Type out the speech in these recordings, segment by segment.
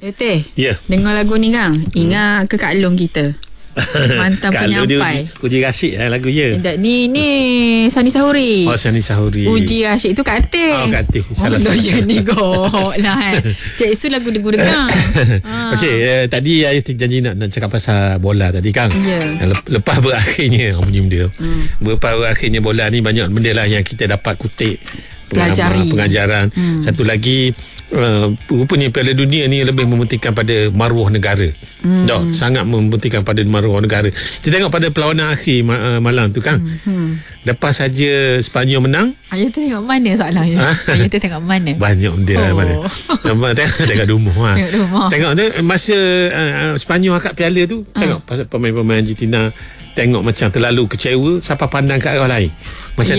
Teh. Ya. Dengar lagu ni Kang. Ingat ke Kak Long kita. Mantan penyampai. Uji Rasyid lagu ya. Ni Sani Sahuri. Oh, Sani Sahuri. Uji Rasyid tu Kak Atin. Oh, Kak Atin. Salah. Ni gok lah Cik Su lagu dengar. Okey, tadi saya janji nak cakap pasal bola tadi Kang. Lepas berakhirnya berakhirnya bola ni, banyak benda lah yang kita dapat kutip pengajaran. Satu lagi, rupanya Piala Dunia ni lebih mementingkan pada maruah negara. Sangat mementingkan pada maruah negara. Kita tengok pada perlawanan akhir malam tu Kang. Lepas saja Sepanyol menang, ayah tu tengok mana soalannya? Ayah tu tengok mana? Banyak benda mana. Tengok rumah. Tengok tu masa Sepanyol angkat piala tu, tengok pemain-pemain Argentina tengok macam terlalu kecewa, sampai pandang kat arah lain. Macam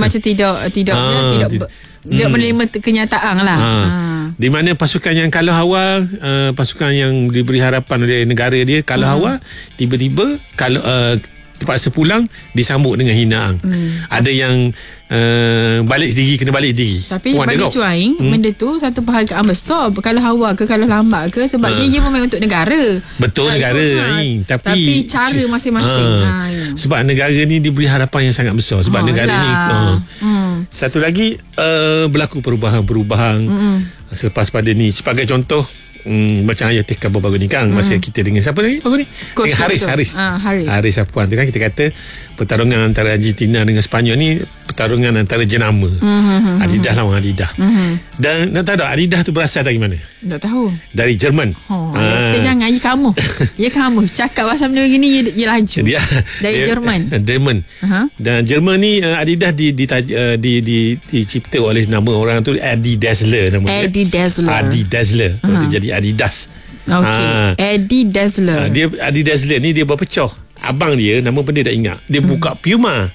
tidak menerima kenyataan lah. Di mana pasukan yang kalah awal, pasukan yang diberi harapan oleh negara dia kalah awal, tiba-tiba kalau terpaksa pulang, disambut dengan hinaan. Ada yang balik sendiri, kena balik sendiri. Tapi bagi Cuaing, benda tu satu penghargaan besar. Kalau awal ke, kalau lambat ke, sebabnya dia memang untuk negara. Betul, negara. Tapi cara masing-masing. Sebab negara ni diberi harapan yang sangat besar. Sebab negara ni satu lagi, berlaku perubahan-perubahan selepas pada ni. Sebagai contoh, macam ayah teka baru ni Kang, masa kita dengan siapa lagi baru ni? Haris Apuan tu kan, kita kata pertarungan antara Argentina dengan Sepanyol ni pertarungan antara jenama. Adidas lawan Adidas. Dan nak tahu tak Adidas tu berasal dari mana? Tak tahu. Dari Jerman. Jangan kamu cakap pasal benda begini, dia laju. Dari Jerman. Dan Jerman ni Adidas dicipta oleh nama orang tu Adi Dassler nama dia. Adi Dassler. Waktu jadi Adidas. Adi Dassler. Adi Dassler ni dia berpecah. Abang dia nama benda tak ingat. Dia buka Puma.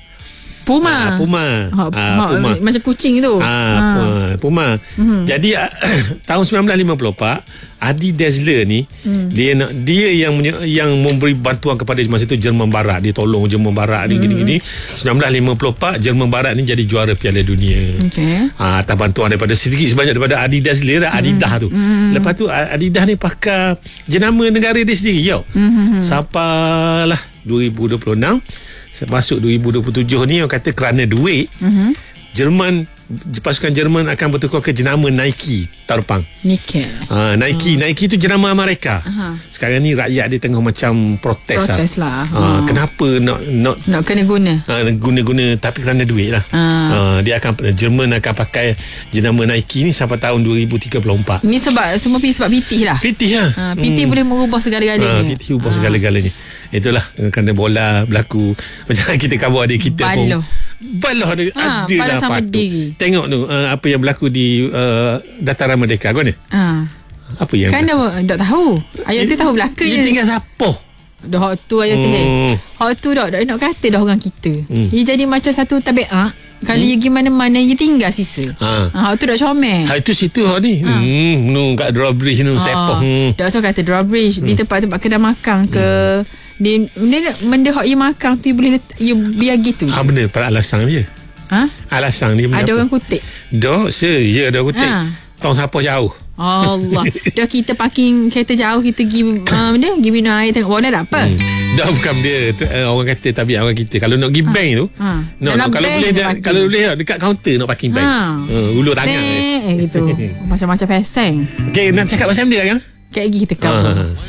Macam kucing tu. Puma. Jadi tahun 1954 Adi Dassler ni dia yang memberi bantuan kepada masa tu Jerman Barat. Dia tolong Jerman Barat ni gini-gini. 1954 Jerman Barat ni jadi juara Piala Dunia. Atas bantuan daripada sedikit sebanyak daripada Adi Dassler, Adidas tu. Lepas tu Adidas ni pakai jenama negara dia sendiri. Sampailah 2026, masuk 2027 ni, orang kata kerana duit, pasukan Jerman akan bertukar ke jenama Nike tahun depan. Nike tu jenama Amerika. Sekarang ni rakyat dia tengah macam protes lah. Kenapa nak kena guna tapi kerana duit lah. Jerman akan pakai jenama Nike ni sampai tahun 2034. Ni semua sebab pitih lah. PT boleh merubah segala-galanya. PT ubah segala-galanya. Itulah kerana bola berlaku. Macam kita kabar adik kita Baloh ada lah sama patut. Diri. Tengok tu apa yang berlaku di Dataran Merdeka kan ni? Apa yang kan tak tahu. Ayah tu tahu belaka je. Dia tinggal siapa? Dah hak tu ayah tu. Hak tu dah nak kata dah orang kita. Dia jadi macam satu tabiat. Kalau dia pergi mana-mana, dia tinggal sisa. Hak tu dah comel. Itu situ hak ni. Kat drawbridge ni sepah. Dah usah kata drawbridge. Di tempat-tempat kedai makan ke. Benda hak you makan tu boleh you biar gitu. Benar, pada alasan dia. Alasan dia ada orang kutip. Dah, ada kutip. Tong siapa jauh. Allah. Dah kita parking kereta jauh, kita pergi minum air tengok bola tak apa. Dah bukan dia orang kata tabiat orang kita. Kalau nak pergi bank tu, kalau boleh dekat kaunter nak parking bank. Ulur tangan gitu. Macam-macam peseng. Okey, nak cakap pasal dia kan? Kayak kita kau.